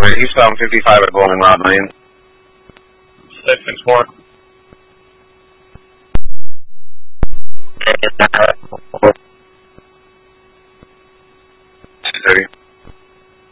over. Eastbound 55 at Bowling Rock Lane. 664.